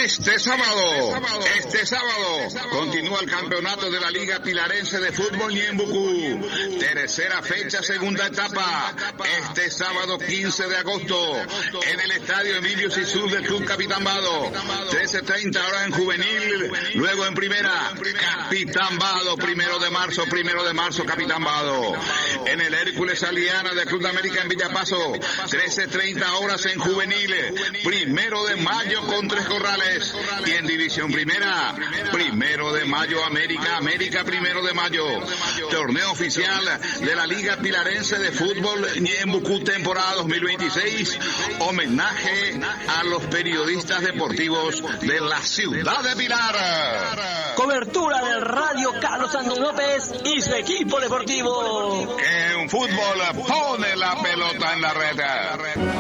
Este sábado continúa el campeonato de la Liga Pilarense de Fútbol Ñembucú. Tercera fecha, segunda etapa. Este sábado 15 de agosto en el estadio Emilio Sisú del Club Capitán Bado. 13:30 horas en juvenil, luego en primera. Capitán Bado, 1 de marzo, Capitán Bado. En el Hércules Aliana del Club de América en Villapaso, 13:30 horas en juvenil, 1 de mayo con Tres Corrales. Y en división primera, 1 de mayo América 1 de mayo. Torneo oficial de la Liga Pilarense de Fútbol Ñembucú temporada 2026. Homenaje a los periodistas deportivos de la ciudad de Pilar. Cobertura del Radio Carlos Andrés López y su equipo deportivo. Que en fútbol pone la pelota en la red.